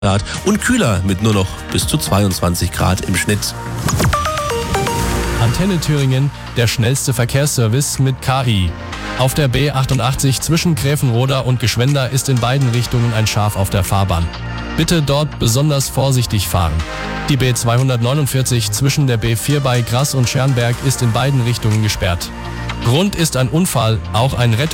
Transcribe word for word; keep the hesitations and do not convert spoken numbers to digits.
Grad und kühler mit nur noch bis zu zweiundzwanzig Grad im Schnitt. Antenne Thüringen, der schnellste Verkehrsservice mit K I. Auf der B achtundachtzig zwischen Gräfenroda und Gschwender ist in beiden Richtungen ein Schaf auf der Fahrbahn. Bitte dort besonders vorsichtig fahren. Die B zweihundertneunundvierzig zwischen der B vier bei Grass und Schernberg ist in beiden Richtungen gesperrt. Grund ist ein Unfall, auch ein Rettungs-